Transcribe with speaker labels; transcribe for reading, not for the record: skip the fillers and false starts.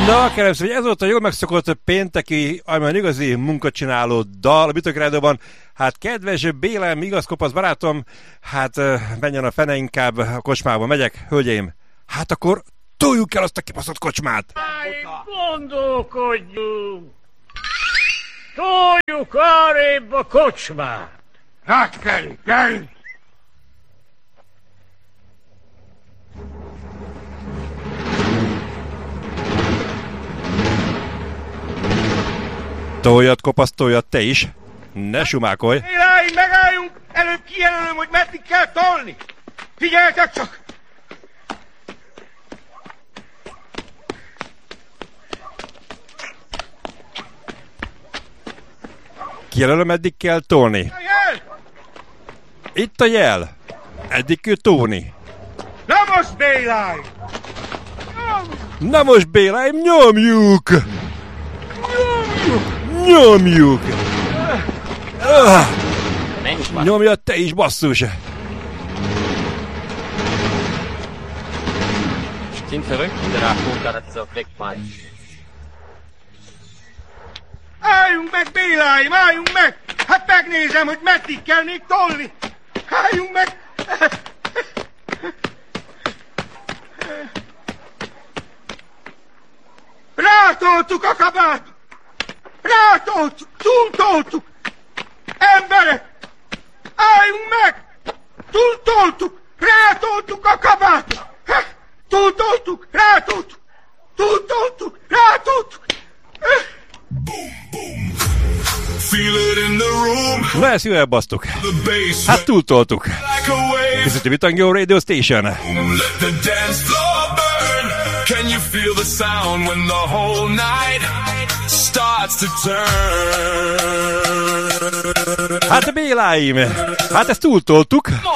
Speaker 1: Na, kérem szépen, ez volt a jól megszokott pénteki, amilyen igazi munkacsináló dal a Bütök Rádióban. Hát kedves Bélem, igaz kopasz barátom, hát menjen a fene, inkább a kocsmába megyek, hölgyeim. Hát akkor toljuk el azt a kibaszott kocsmát!
Speaker 2: Gondolkodjunk! Toljuk arrébb a kocsmát!
Speaker 3: Hát, Keri!
Speaker 1: Toljad, kopasz, toljad te is. Ne sumákolj.
Speaker 3: Éláim, megálljunk! Előbb kijelölöm, hogy meddig kell tolni! Figyeljetek csak!
Speaker 1: Kijelölöm, eddig kell tolni.
Speaker 3: A jel!
Speaker 1: Itt a jel. Eddig kell tolni.
Speaker 3: Na most, Béláim!
Speaker 1: Na most, Béláim, nyomjuk! Nyomjuk! Nyomja te is, basszus!
Speaker 4: Sind verrückt, der Punkt, dass es auf wegfallen.
Speaker 3: Álljunk meg, Béláim, álljunk meg! Hát megnézem, hogy meddig kell még tolni! Álljunk meg! Rátoltuk a kabátot! Rátoltuk! Túltoltuk! Emberek! Álljunk meg! Túltoltuk! Rátoltuk a kabátot! Túltoltuk! Rátoltuk! Túltoltuk! Rátoltuk!
Speaker 1: Na, ezt jól elbasztuk. Hát túltoltuk. Ez a Vitangó Radio Station.
Speaker 5: Can you feel the sound when the whole night starts to turn?
Speaker 1: Hát Béláim, hát ezt túltoltuk.